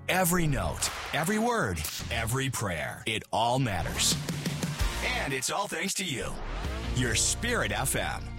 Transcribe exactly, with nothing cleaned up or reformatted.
Every note, every word, every prayer. It all matters. And it's all thanks to you. Your Spirit F M.